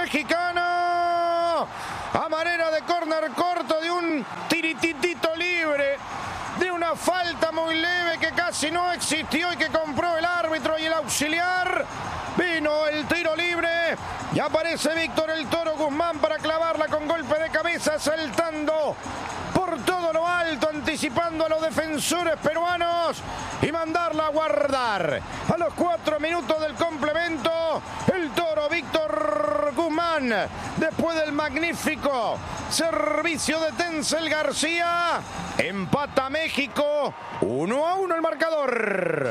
mexicano. A manera de córner corto de un tirititito libre. De una falta muy leve que casi no existió y que compró el árbitro y el auxiliar. Vino el tiro libre y aparece Víctor el Toro Guzmán para clavarla con golpe de cabeza, saltando por todo lo alto, anticipando a los defensores peruanos y mandarla a guardar. A los 4 minutos del complemento, el Toro Víctor Guzmán, después del magnífico servicio de Tencel García, empata México, 1-1 el marcador.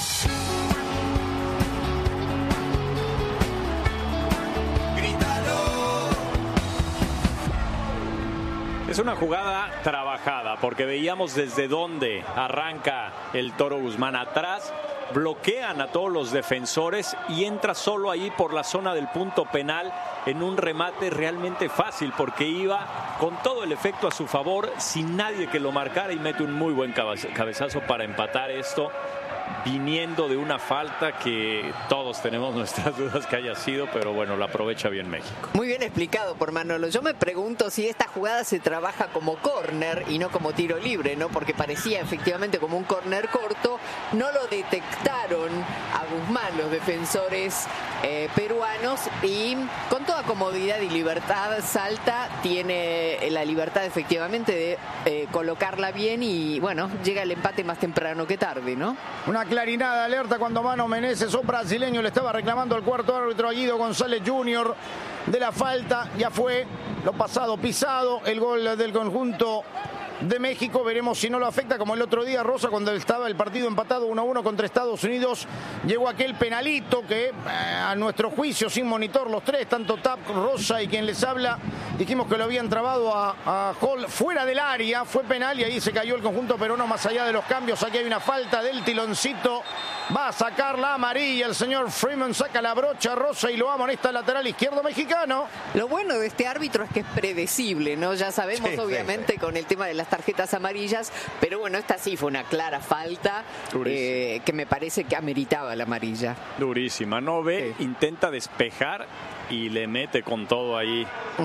Es una jugada trabajada porque veíamos desde dónde arranca el Toro Guzmán atrás, bloquean a todos los defensores y entra solo ahí por la zona del punto penal en un remate realmente fácil porque iba con todo el efecto a su favor sin nadie que lo marcara y mete un muy buen cabezazo para empatar esto, viniendo de una falta que todos tenemos nuestras dudas que haya sido, pero bueno, la aprovecha bien México. Muy bien explicado por Manolo. Yo me pregunto si esta jugada se trabaja como córner y no como tiro libre, ¿no? Porque parecía efectivamente como un córner corto. No lo detectaron a Guzmán los defensores peruanos y con toda comodidad y libertad salta, tiene la libertad efectivamente de colocarla bien y bueno, llega el empate más temprano que tarde, ¿no? Una clarinada alerta cuando Mano Meneses, un brasileño, le estaba reclamando al cuarto árbitro a Guido González Jr. de la falta. Ya fue lo pasado pisado, el gol del conjunto de México. Veremos si no lo afecta como el otro día, Rosa, cuando estaba el partido empatado 1-1 contra Estados Unidos. Llegó aquel penalito que a nuestro juicio, sin monitor los tres, tanto Tap, Rosa y quien les habla, dijimos que lo habían trabado a Hall fuera del área. Fue penal y ahí se cayó el conjunto peruano más allá de los cambios. Aquí hay una falta del Tiloncito. Va a sacar la amarilla el señor Freeman, saca la brocha Rosa y lo amonesta lateral izquierdo mexicano. Lo bueno de este árbitro es que es predecible, ¿no? Ya sabemos, sí, obviamente, con el tema de las tarjetas amarillas, pero bueno, esta sí fue una clara falta que me parece que ameritaba la amarilla. Durísima, no ve, sí. Intenta despejar y le mete con todo ahí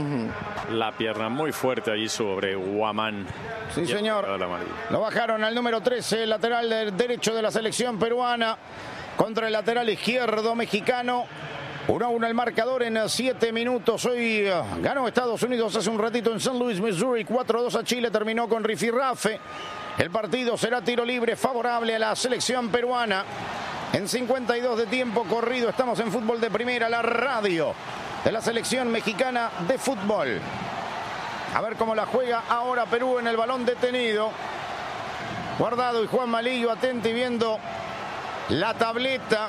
la pierna muy fuerte allí sobre Guamán. Sí, señor. Lo bajaron al número 13, el lateral derecho de la selección peruana contra el lateral izquierdo mexicano. 1-1 el marcador en 7 minutos. Hoy ganó Estados Unidos hace un ratito en St. Louis, Missouri. 4-2 a Chile. Terminó con rifirrafe. El partido será tiro libre favorable a la selección peruana. En 52 de tiempo corrido estamos en Fútbol de Primera, la radio de la selección mexicana de fútbol. A ver cómo la juega ahora Perú en el balón detenido. Guardado y Juan Malillo atento y viendo la tableta.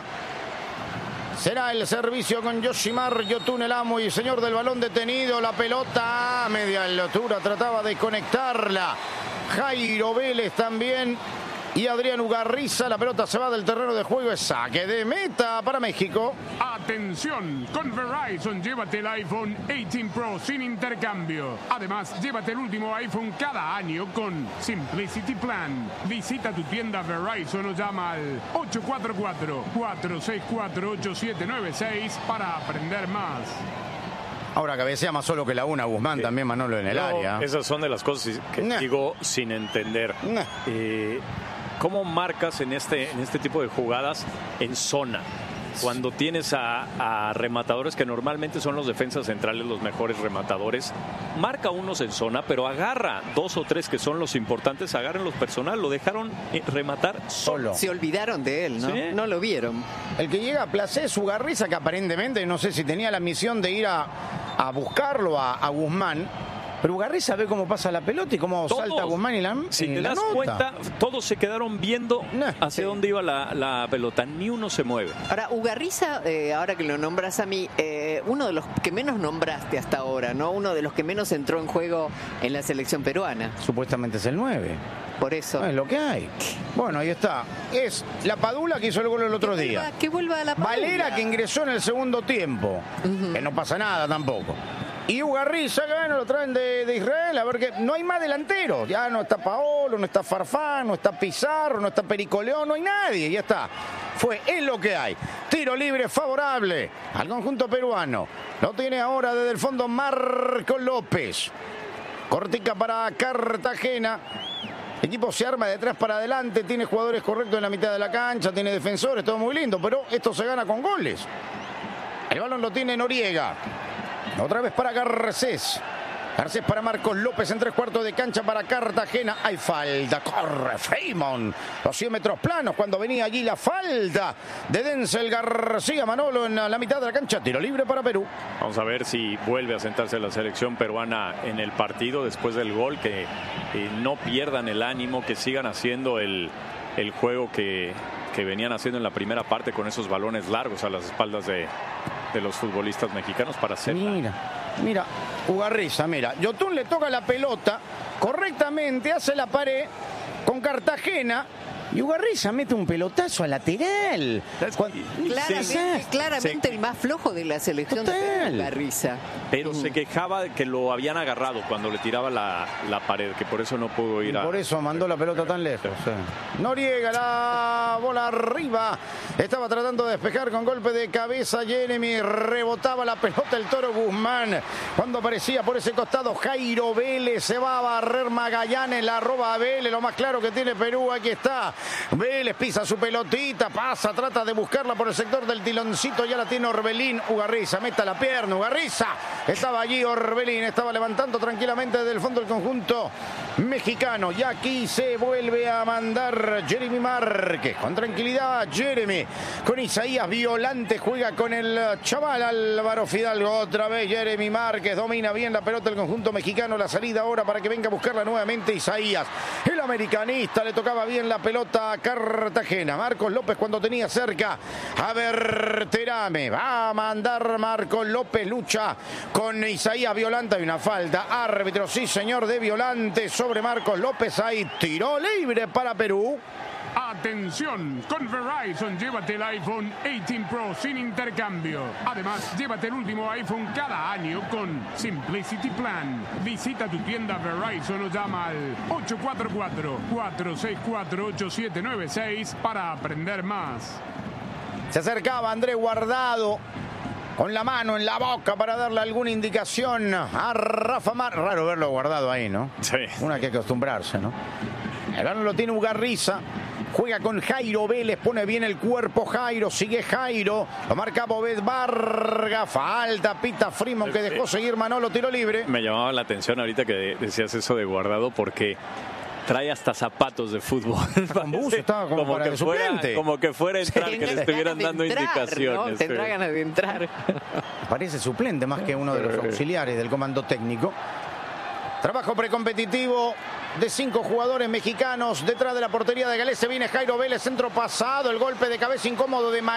Será el servicio con Yoshimar Yotun, el amo y señor del balón detenido. La pelota a media altura, trataba de conectarla Jairo Vélez también. Y Adrián Ugarriza, la pelota se va del terreno de juego, es saque de meta para México. Atención, con Verizon llévate el iPhone 18 Pro sin intercambio. Además, llévate el último iPhone cada año con Simplicity Plan. Visita tu tienda Verizon o llama al 844-464-8796 para aprender más. Ahora cabecea más solo que la una Guzmán, también Manolo en el área. Esas son de las cosas que digo sin entender. ¿Cómo marcas en este tipo de jugadas en zona? Cuando tienes a rematadores que normalmente son los defensas centrales, los mejores rematadores, marca unos en zona, pero agarra 2 o 3 que son los importantes, agarran los personal, lo dejaron rematar solo. Se olvidaron de él, ¿no? ¿Sí? No lo vieron. El que llega a placer es Ugarriza, que aparentemente, no sé si tenía la misión de ir a buscarlo a Guzmán. Pero Ugarriza ve cómo pasa la pelota y cómo salta Guzmán y la Si te das cuenta, todos se quedaron viendo hacia dónde iba la pelota. Ni uno se mueve. Ahora, Ugarriza, ahora que lo nombras a mí, uno de los que menos nombraste hasta ahora, ¿no? Uno de los que menos entró en juego en la selección peruana. Supuestamente es el 9. Por eso. No, es lo que hay. Bueno, ahí está. Es la Padula que hizo el gol el otro día. Que vuelva a la Padula. Valera que ingresó en el segundo tiempo. Que no pasa nada tampoco. y Ugarriza, que bueno, lo traen de Israel, a ver que no hay más delanteros, ya no está Paolo, no está Farfán, no está Pizarro, no está Perico León, no hay nadie, ya está. Es lo que hay. Tiro libre favorable al conjunto peruano. Lo tiene ahora desde el fondo Marcos López. Cortica para Cartagena. El equipo se arma de atrás para adelante, tiene jugadores correctos en la mitad de la cancha, tiene defensores, todo muy lindo, pero esto se gana con goles. El balón lo tiene Noriega. Otra vez para Garcés. Garcés para Marcos López en 3/4 de cancha para Cartagena. Hay falta, corre Freeman. Los 100 metros planos cuando venía allí la falta de Denzel García. Manolo en la mitad de la cancha. Tiro libre para Perú. Vamos a ver si vuelve a sentarse la selección peruana en el partido después del gol. Que no pierdan el ánimo, que sigan haciendo el juego que venían haciendo en la primera parte con esos balones largos a las espaldas de los futbolistas mexicanos para hacer. Mira, Ugarriza, mira. Yotun le toca la pelota correctamente, hace la pared con Cartagena y Ugarriza mete un pelotazo a lateral. Claramente el más flojo de la selección de Ugarriza. Pero se quejaba de que lo habían agarrado cuando le tiraba la pared, que por eso no pudo ir por eso mandó la pelota tan lejos. Sí. Noriega, la bola arriba. Estaba tratando de despejar con golpe de cabeza Jeremy. Rebotaba la pelota el Toro Guzmán. Cuando aparecía por ese costado Jairo Vélez. Se va a barrer Magallanes. La roba a Vélez. Lo más claro que tiene Perú. Aquí está. Vélez pisa su pelotita. Pasa. Trata de buscarla por el sector del tiloncito. Ya la tiene Orbelín. Ugarriza. Meta la pierna. Ugarriza. Estaba allí Orbelín. Estaba levantando tranquilamente desde el fondo del conjunto mexicano. Y aquí se vuelve a mandar Jeremy Márquez. Con tranquilidad Jeremy. Con Isaías Violante juega con el chaval Álvaro Fidalgo. Otra vez Jeremy Márquez domina bien la pelota del conjunto mexicano. La salida ahora para que venga a buscarla nuevamente Isaías. El americanista le tocaba bien la pelota a Cartagena. Marcos López cuando tenía cerca a Berterame. Va a mandar Marcos López. Lucha con Isaías Violante. Hay una falta. Árbitro, sí señor, de Violante sobre Marcos López. Hay tiro libre para Perú. Atención, con Verizon llévate el iPhone 18 Pro sin intercambio. Además, llévate el último iPhone cada año con Simplicity Plan. Visita tu tienda Verizon o llama al 844-464-8796 para aprender más. Se acercaba Andrés Guardado con la mano en la boca para darle alguna indicación a Rafa Márquez. Raro verlo guardado ahí, ¿no? Sí. Una que acostumbrarse, ¿no? El balón lo tiene Ugarriza. Juega con Jairo Vélez, pone bien el cuerpo Jairo, sigue Jairo, lo marca Bobet Vargas, falta, pita Freeman que dejó seguir Manolo, tiro libre. Me llamaba la atención ahorita que decías eso de Guardado porque trae hasta zapatos de fútbol. Con bus, estaba como para que suplente. Como que fuera a entrar, que le estuvieran dando indicaciones. ¿No? Tendrá ganas de entrar. Parece suplente más que uno de los auxiliares del comando técnico. Trabajo precompetitivo de 5 jugadores mexicanos detrás de la portería de Galés. Se viene Jairo Vélez, centro pasado, el golpe de cabeza incómodo de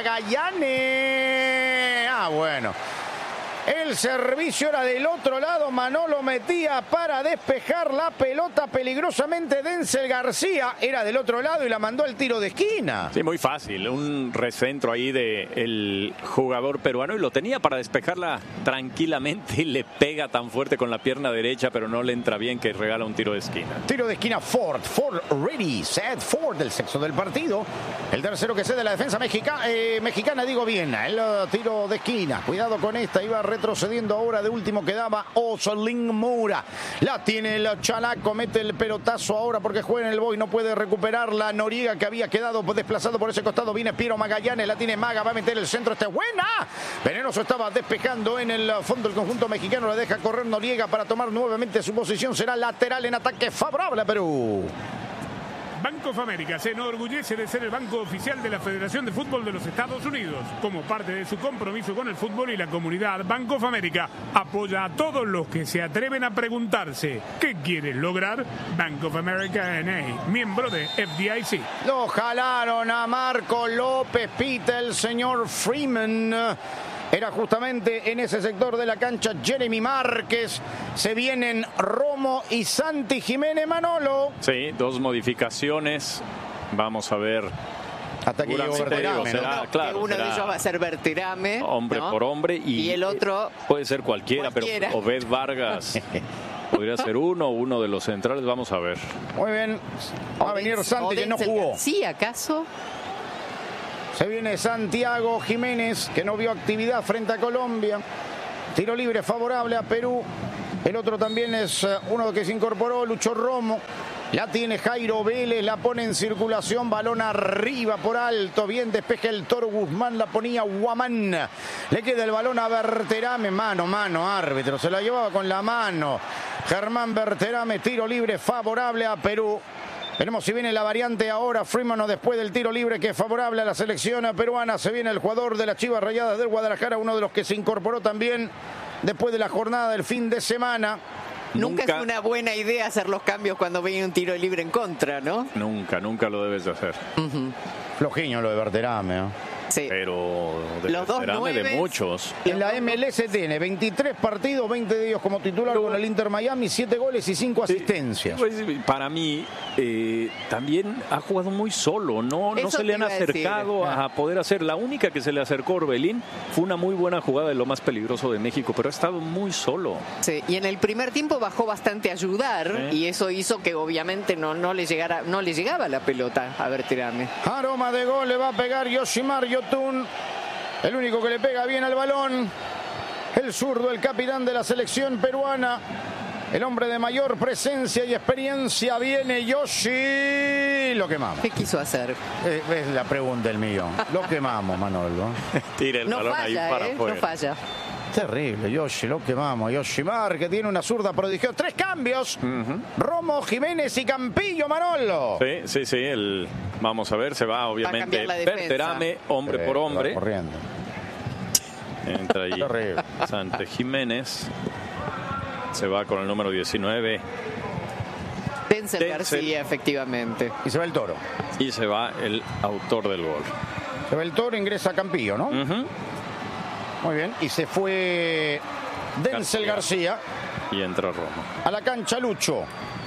Magallanes. Bueno. El servicio era del otro lado. Manolo metía para despejar la pelota peligrosamente. Denzel García era del otro lado y la mandó al tiro de esquina. Sí, muy fácil. Un recentro ahí del jugador peruano y lo tenía para despejarla tranquilamente y le pega tan fuerte con la pierna derecha, pero no le entra bien que regala un tiro de esquina. Tiro de esquina Ford ready, set Ford del sexto del partido. El tercero que cede la defensa mexicana, digo bien. El tiro de esquina. Cuidado con esta, iba retrocediendo ahora, de último quedaba Osolín Moura. La tiene el chalaco, mete el pelotazo ahora porque juega en el boy, no puede recuperarla. Noriega que había quedado desplazado por ese costado, viene Piero Magallanes, la tiene Maga, va a meter el centro, esta es buena. Venenoso estaba despejando en el fondo del conjunto mexicano, la deja correr Noriega para tomar nuevamente su posición, será lateral en ataque favorable a Perú. Bank of America se enorgullece de ser el banco oficial de la Federación de Fútbol de los Estados Unidos. Como parte de su compromiso con el fútbol y la comunidad, Bank of America apoya a todos los que se atreven a preguntarse ¿qué quieres lograr? Bank of America N.A., miembro de FDIC. Lo jalaron a Marco López, pita el señor Freeman. Era justamente en ese sector de la cancha Jeremy Márquez. Se vienen Romo y Santi Jiménez. Manolo. Sí, 2 modificaciones. Vamos a ver Hasta que llegó Berterame, ¿no? Claro, uno de ellos va a ser Berterame. Hombre por hombre. Y el otro... Puede ser cualquiera. Pero Obed Vargas... Podría ser uno de los centrales, vamos a ver. Muy bien. Va a venir Santi, que no jugó. ¿Sí, acaso? Se viene Santiago Jiménez, que no vio actividad frente a Colombia. Tiro libre favorable a Perú. El otro también es uno que se incorporó, Lucho Romo. La tiene Jairo Vélez, la pone en circulación, balón arriba por alto, bien despeja el Toro Guzmán, la ponía Guamán. Le queda el balón a Berterame, mano, árbitro, se la llevaba con la mano. Germán Berterame, tiro libre favorable a Perú. Veremos si viene la variante ahora, Freeman, o después del tiro libre que es favorable a la selección peruana. Se viene el jugador de las Chivas Rayadas del Guadalajara, uno de los que se incorporó también después de la jornada del fin de semana. Nunca es una buena idea hacer los cambios cuando viene un tiro libre en contra, ¿no? Nunca lo debes de hacer. Flojiño lo de Berterame, ¿no? Sí. Pero de los dos nueves, de muchos. En la MLS tiene 23 partidos, 20 de ellos como titular con el Inter Miami, 7 goles y 5 asistencias. Pues, para mí también ha jugado muy solo, no se le han acercado a poder hacer. La única que se le acercó Orbelín fue una muy buena jugada de lo más peligroso de México, pero ha estado muy solo. Sí, y en el primer tiempo bajó bastante a ayudar y eso hizo que obviamente no le llegaba la pelota a Berterame. Aroma de gol le va a pegar Yoshimar Yotun, el único que le pega bien al balón, el zurdo, el capitán de la selección peruana, el hombre de mayor presencia y experiencia. Viene Yoshi, lo quemamos. ¿Qué quiso hacer? Es la pregunta del millón. Lo quemamos, Manolo. Tira el balón ahí para afuera. No falla. Terrible, Yoshi, lo quemamos. Yoshimar, que tiene una zurda prodigiosa. 3 cambios. Romo, Jiménez y Campillo, Manolo. Sí. Vamos a ver, se va obviamente Berterame, hombre por hombre. Corriendo. Entra ahí Santi Jiménez. Se va con el número 19. Denzel García, efectivamente. Y se va el Toro. Y se va el autor del gol. Se va el Toro, ingresa Campillo, ¿no? Muy bien. Y se fue Denzel García. Y entra Romo. A la cancha Lucho.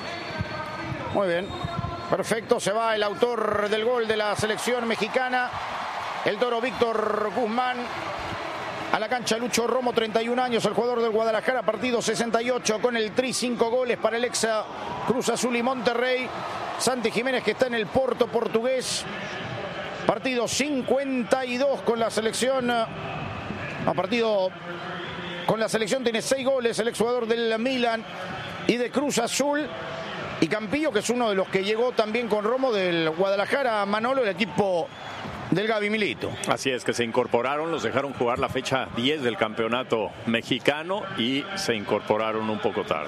Muy bien. Perfecto. Se va el autor del gol de la selección mexicana. El Toro Víctor Guzmán. A la cancha Lucho Romo, 31 años, el jugador del Guadalajara, partido 68 con el Tri, 5 goles para el ex Cruz Azul y Monterrey. Santi Jiménez, que está en el Porto portugués, partido 52 con la selección. Partido con la selección, tiene 6 goles el exjugador del Milan y de Cruz Azul. Y Campillo, que es uno de los que llegó también con Romo del Guadalajara, Manolo, el equipo del Gaby Milito. Así es, que se incorporaron, los dejaron jugar la fecha 10 del campeonato mexicano y se incorporaron un poco tarde.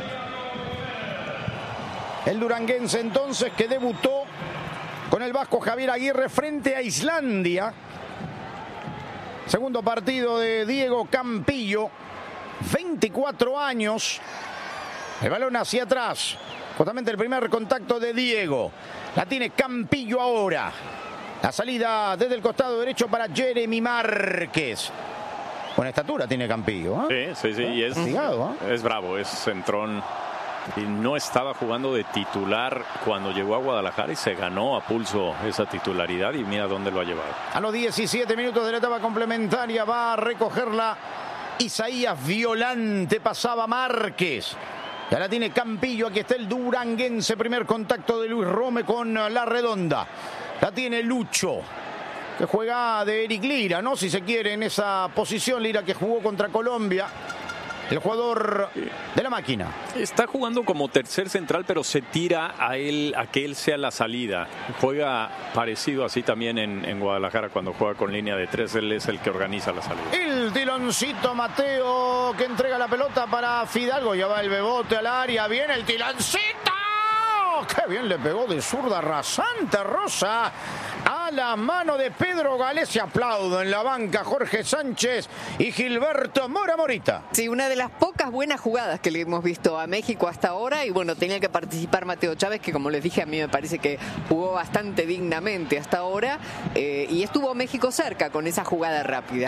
El duranguense entonces, que debutó con el vasco Javier Aguirre frente a Islandia. Segundo partido de Diego Campillo, 24 años. El balón hacia atrás. Justamente el primer contacto de Diego. La tiene Campillo ahora. La salida desde el costado derecho para Jeremy Márquez. Buena estatura tiene Campillo, ¿eh? Sí. Y es bravo, es centrón. Y no estaba jugando de titular cuando llegó a Guadalajara y se ganó a pulso esa titularidad y mira dónde lo ha llevado. A los 17 minutos de la etapa complementaria va a recogerla Isaías Violante, pasaba Márquez. Ya la tiene Campillo, aquí está el duranguense, primer contacto de Luis Rome con la redonda. La tiene Lucho, que juega de Eric Lira, ¿no? Si se quiere, en esa posición, Lira que jugó contra Colombia. El jugador de la máquina. Está jugando como tercer central, pero se tira a que él sea la salida. Juega parecido así también en Guadalajara cuando juega con línea de 3. Él es el que organiza la salida. El tiloncito Mateo, que entrega la pelota para Fidalgo. Ya va el bebote al área. Viene el tiloncito. ¡Qué bien le pegó de zurda rasante, Rosa! A la mano de Pedro Galés. Se aplaudo en la banca Jorge Sánchez y Gilberto Mora Morita. Sí, una de las pocas buenas jugadas que le hemos visto a México hasta ahora. Y bueno, tenía que participar Mateo Chávez, que como les dije, a mí me parece que jugó bastante dignamente hasta ahora. Y estuvo México cerca con esa jugada rápida.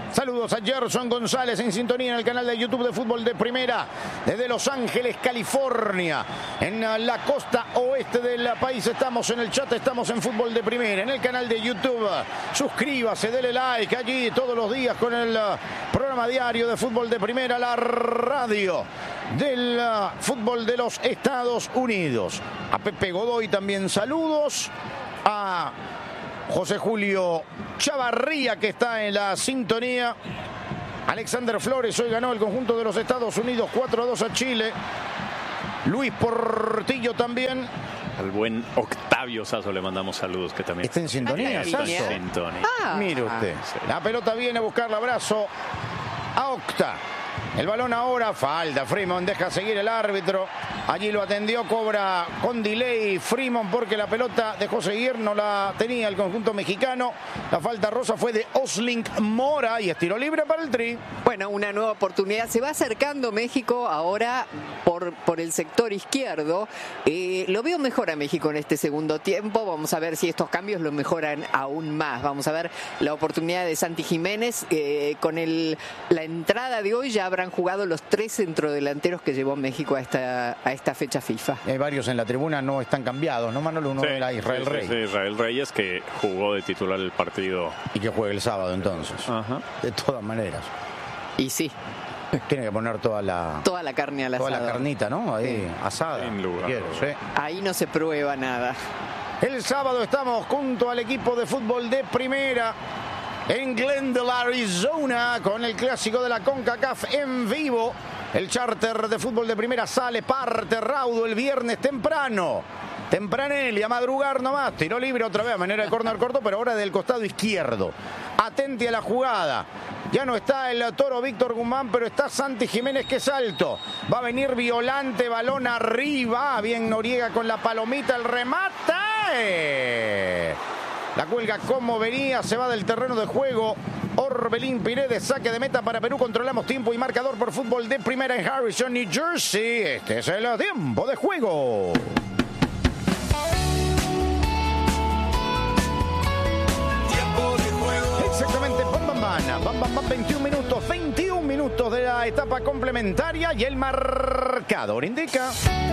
Saludos a Gerson González en sintonía en el canal de YouTube de Fútbol de Primera desde Los Ángeles, California. En la costa oeste del país estamos en el chat, estamos en Fútbol de Primera, en el canal de YouTube. Suscríbase, dele like allí todos los días con el programa diario de Fútbol de Primera, la radio del fútbol de los Estados Unidos. A Pepe Godoy también saludos. A José Julio Chavarría, que está en la sintonía. Alexander Flores, hoy ganó el conjunto de los Estados Unidos 4-2 a Chile. Luis Portillo también. Al buen Octavio Sazo le mandamos saludos, que también está en sintonía. Está en sintonía. Mire usted, sí. La pelota viene a buscar el abrazo a Octa. El balón ahora, falta. Freeman deja seguir el árbitro. Allí lo atendió, cobra con delay Freeman porque la pelota dejó seguir, no la tenía el conjunto mexicano. La falta rosa fue de Oslink Mora y es tiro libre para el Tri. Bueno, una nueva oportunidad. Se va acercando México ahora por el sector izquierdo. Lo veo mejor a México en este segundo tiempo. Vamos a ver si estos cambios lo mejoran aún más. Vamos a ver la oportunidad de Santi Jiménez. Con la entrada de hoy ya habrán jugado los 3 centrodelanteros que llevó México a esta fecha FIFA. Hay varios en la tribuna, no están cambiados, ¿no, Manolo? Uno era Israel Reyes. Sí, Israel Reyes, que jugó de titular el partido. Y que juegue el sábado entonces. Ajá. De todas maneras. Y sí. Tiene que poner toda la carne al asado. Toda la carnita, ¿no? Ahí, sí. Asada. Sin lugar. ¿Sí? Ahí no se prueba nada. El sábado estamos junto al equipo de Fútbol de Primera en Glendale, Arizona, con el clásico de la CONCACAF en vivo. El charter de Fútbol de Primera sale, parte raudo el viernes temprano. Tempranelli, a madrugar nomás. Tiro libre otra vez a manera de córner corto, pero ahora del costado izquierdo. Atente a la jugada. Ya no está el toro Víctor Guzmán, pero está Santi Jiménez, que salto. Va a venir Violante, balón arriba. Bien Noriega con la palomita, el remate. La cuelga como venía, se va del terreno de juego. Orbelín Piredes, saque de meta para Perú. Controlamos tiempo y marcador por Fútbol de Primera en Harrison, New Jersey. Este es el tiempo de juego. Exactamente, bam, 21 minutos de la etapa complementaria y el marcador indica.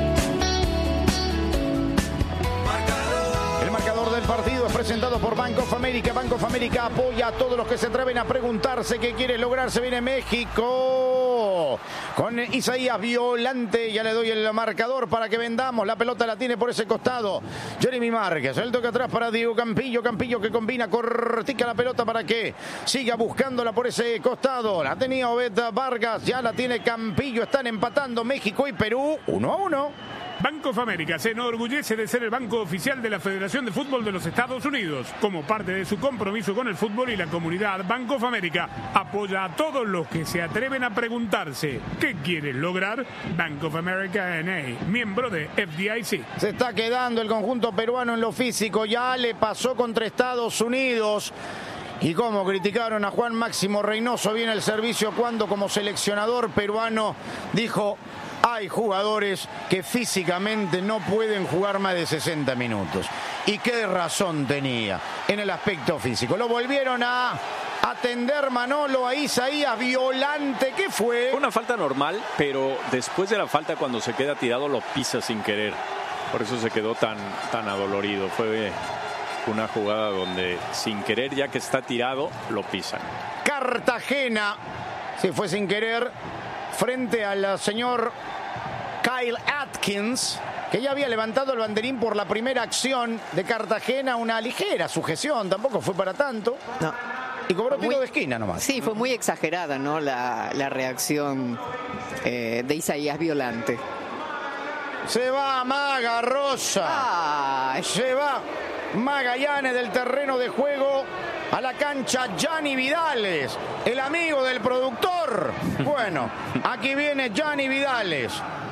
El marcador del partido es presentado por Bank of America. Bank of America apoya a todos los que se atreven a preguntarse qué quiere lograr. Se viene México con Isaías Violante. Ya le doy el marcador para que vendamos. La pelota la tiene por ese costado Jeremy Márquez. El toque atrás para Diego Campillo. Campillo que combina, cortica la pelota para que siga buscándola por ese costado. La tenía Obed Vargas. Ya la tiene Campillo. Están empatando México y Perú 1-1. Bank of America se enorgullece de ser el banco oficial de la Federación de Fútbol de los Estados Unidos. Como parte de su compromiso con el fútbol y la comunidad, Bank of America apoya a todos los que se atreven a preguntarse ¿qué quieres lograr? Bank of America N.A., miembro de FDIC. Se está quedando el conjunto peruano en lo físico. Ya le pasó contra Estados Unidos. Y como criticaron a Juan Máximo Reynoso, viene el servicio cuando como seleccionador peruano dijo: hay jugadores que físicamente no pueden jugar más de 60 minutos. Y qué razón tenía en el aspecto físico. Lo volvieron a atender, Manolo, a Isaías Violante. ¿Qué fue? Una falta normal, pero después de la falta, cuando se queda tirado, lo pisa sin querer. Por eso se quedó tan adolorido. Fue una jugada donde sin querer, ya que está tirado, lo pisan. Cartagena, si fue sin querer, frente al señor Kyle Atkins, que ya había levantado el banderín por la primera acción de Cartagena, una ligera sujeción, tampoco fue para tanto. No. Y cobró tiro de esquina nomás. Sí, fue muy exagerada, ¿no? La reacción de Isaías Violante. Se va Maga Rosa. Ay. Se va Magallanes del terreno de juego a la cancha. Gianni Vidales, el amigo del productor. Bueno, aquí viene Gianni Vidales.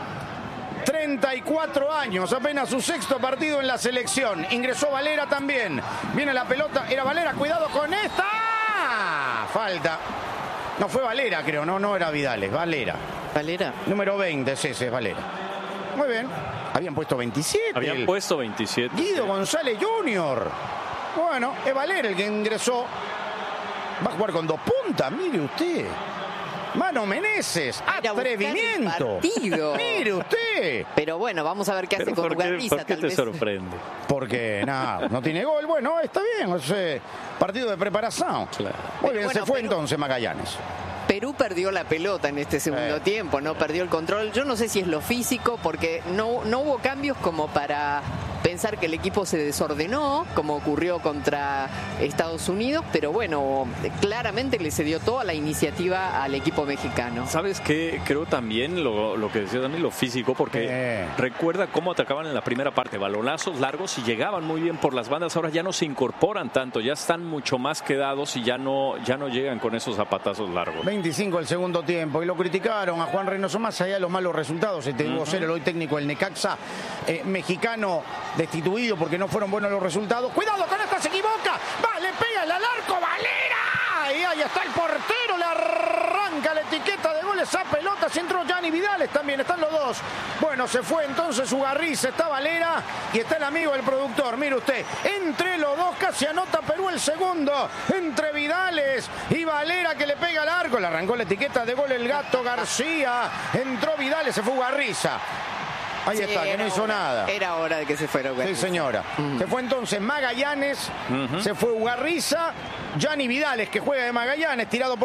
34 años, apenas su sexto partido en la selección. Ingresó Valera también. Viene la pelota, era Valera, cuidado con esta. Falta. No fue Valera, creo, no era Vidales, Valera. ¿Valera? Número 20, ese es Valera. Muy bien. Habían puesto 27. Habían puesto 27. Guido González Jr. Bueno, es Valera el que ingresó. Va a jugar con 2 puntas, mire usted. Mano Meneses, atrevimiento. Mire usted. Pero bueno, vamos a ver qué hace con Ugarriza. ¿Por qué te sorprende? Porque no tiene gol. Bueno, está bien. Partido de preparación. Claro. Muy bien, se fue entonces Magallanes. Perú perdió la pelota en este segundo tiempo, no perdió el control. Yo no sé si es lo físico, porque no hubo cambios como para pensar que el equipo se desordenó, como ocurrió contra Estados Unidos, pero bueno, claramente le cedió toda la iniciativa al equipo mexicano. ¿Sabes qué? Creo también lo que decía Dani, lo físico, porque recuerda cómo atacaban en la primera parte, balonazos largos y llegaban muy bien por las bandas. Ahora ya no se incorporan tanto, ya están mucho más quedados y ya no llegan con esos zapatazos largos. 25 el segundo tiempo y lo criticaron a Juan Reynoso, más allá de los malos resultados. Tuvo ser el hoy técnico el Necaxa mexicano, destituido porque no fueron buenos los resultados. Cuidado con esta, se equivoca. Va, le pega al arco, Valera. Y ahí está el portero, le arranca la etiqueta de goles a pelotas. Y entró Gianni Vidales también, están los dos. Bueno, se fue entonces Ugarriza, está Valera y está el amigo del productor. Mire usted, entre los dos casi anota Perú el segundo. Entre Vidales y Valera que le pega al arco. Le arrancó la etiqueta de gol el Gato García. Entró Vidales, se fue Ugarriza. Ahí está, que no hizo nada. Era hora de que se fuera Ugarriza. Sí, señora. Se fue entonces Magallanes, se fue Ugarriza, Gianni Vidales, que juega de Magallanes, tirado por